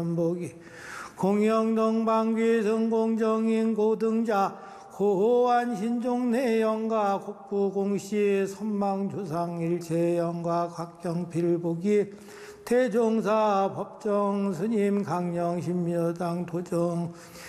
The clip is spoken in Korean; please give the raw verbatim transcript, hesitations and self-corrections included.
보기 공영동방귀 성공정인 고등자 고호한 신종내영가 국부공시 선망주상일체영가 각경필보기 태종사 법정 스님 강령 신묘당 도정